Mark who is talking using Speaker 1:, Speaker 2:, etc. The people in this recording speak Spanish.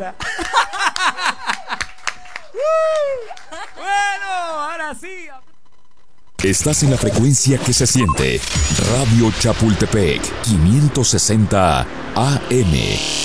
Speaker 1: ahora. Bueno, ahora sí.
Speaker 2: Estás en la frecuencia que se siente. Radio Chapultepec, 560 AM.